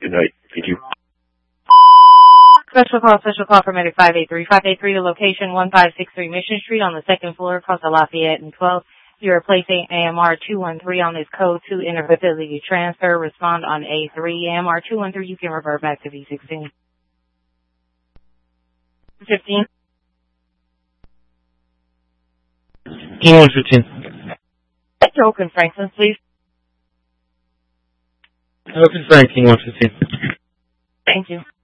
Good night. Thank you. Special call for medic 583. 583 to location 1563 Mission Street on the second floor, Costa Lafayette and 12. You're replacing AMR 213 on this code 2 interfacility transfer. Respond on A3. AMR 213, you can revert back to V16. 15. King 115. Open Franklin, please. Open Frank, King 115. Thank you.